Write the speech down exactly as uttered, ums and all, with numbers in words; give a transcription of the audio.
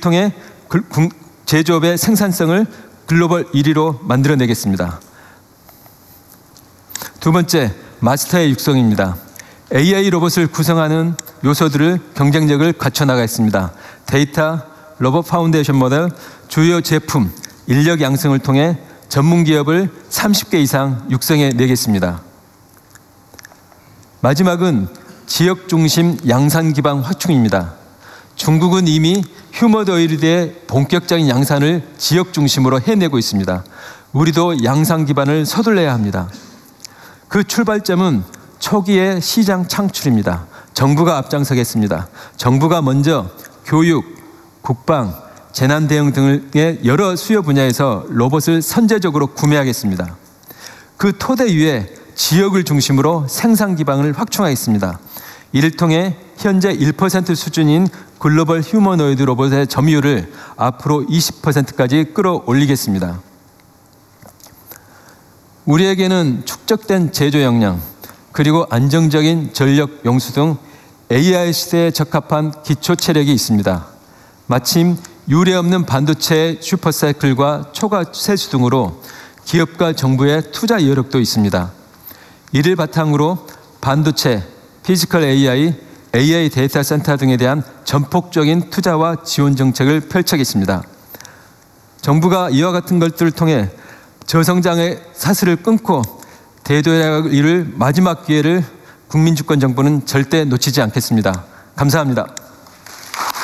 통해 제조업의 생산성을 글로벌 일 위로 만들어내겠습니다. 두 번째, 마스터의 육성입니다. 에이아이 로봇을 구성하는 요소들을 경쟁력을 갖춰나가겠습니다. 데이터, 로봇 파운데이션 모델, 주요 제품, 인력 양성을 통해 전문 기업을 삼십 개 이상 육성해 내겠습니다. 마지막은 지역 중심 양산 기반 확충입니다. 중국은 이미 휴머노이드의 본격적인 양산을 지역 중심으로 해내고 있습니다. 우리도 양산 기반을 서둘러야 합니다. 그 출발점은 초기의 시장 창출입니다. 정부가 앞장서겠습니다. 정부가 먼저 교육, 국방, 재난 대응 등의 여러 수요 분야에서 로봇을 선제적으로 구매하겠습니다. 그 토대 위에 지역을 중심으로 생산 기반을 확충하겠습니다. 이를 통해 현재 일 퍼센트 수준인 글로벌 휴머노이드 로봇의 점유율을 앞으로 이십 퍼센트까지 끌어올리겠습니다. 우리에게는 축적된 제조 역량, 그리고 안정적인 전력 용수 등 에이아이 시대에 적합한 기초 체력이 있습니다. 마침 유례없는 반도체의 슈퍼사이클과 초과 세수 등으로 기업과 정부의 투자 여력도 있습니다. 이를 바탕으로 반도체, 피지컬 에이아이, 에이아이 데이터 센터 등에 대한 전폭적인 투자와 지원 정책을 펼쳐겠습니다. 정부가 이와 같은 것들을 통해 저성장의 사슬을 끊고 대도약을 이룰 마지막 기회를 국민주권 정부는 절대 놓치지 않겠습니다. 감사합니다.